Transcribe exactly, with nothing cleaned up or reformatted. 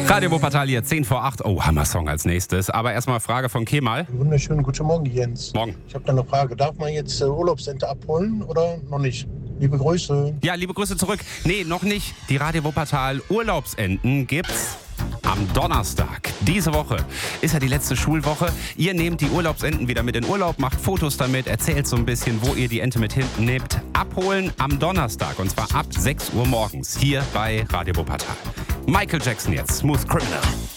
Radio Wuppertal hier, zehn vor acht. Oh, Hammer-Song als nächstes. Aber erstmal Frage von Kemal. Wunderschönen guten Morgen, Jens. Morgen. Ich habe da eine Frage. Darf man jetzt äh, Urlaubsente abholen oder noch nicht? Liebe Grüße. Ja, liebe Grüße zurück. Nee, noch nicht. Die Radio Wuppertal Urlaubsenten gibt's am Donnerstag. Diese Woche ist ja die letzte Schulwoche. Ihr nehmt die Urlaubsenten wieder mit in Urlaub, macht Fotos damit, erzählt so ein bisschen, wo ihr die Ente mit hinten nehmt. Abholen am Donnerstag und zwar ab sechs Uhr morgens hier bei Radio Wuppertal. Michael Jackson jetzt, Smooth Criminal.